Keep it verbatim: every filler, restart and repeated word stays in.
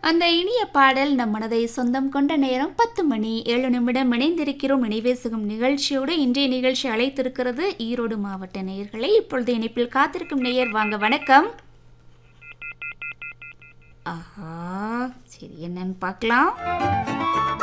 அந்த இனிய பாடல் நம் மனதை சொந்தம் கொண்ட நேரம் பத்து மணி ஏழு நிமிடம் இணைந்திருக்கிறோம். இணைவேசுகும் நிகழ்ச்சியோடு இன்றைய நிகழ்ச்சி அழைத்திருக்கிறது ஈரோடு மாவட்ட நேயர்களை. இப்பொழுது இணைப்பில் காத்திருக்கும் நேயர் வாங்க, வணக்கம். ஆஹா, சரி, என்னன்னு பார்க்கலாம்.